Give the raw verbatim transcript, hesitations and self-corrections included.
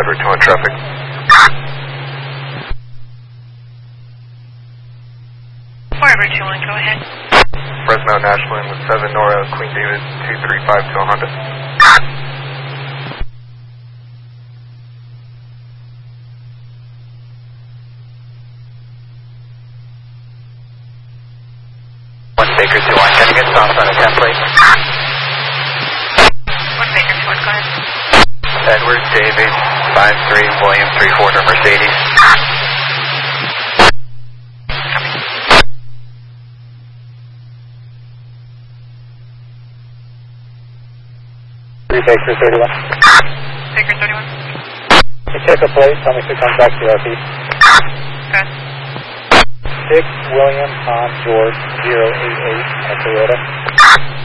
five Route two on traffic. four Route two one, go ahead. Fresno Nashland with seven Nora Queen David two three five to Honda. one Baker two one, can you get stops on a ten plate? one Baker two one, go ahead. Edward David five three William three four to Mercedes. three Baker thirty-one. Baker thirty-one. You check a plate, tell me if it comes back to L P. Good. six William Tom George zero eight eight at Toyota.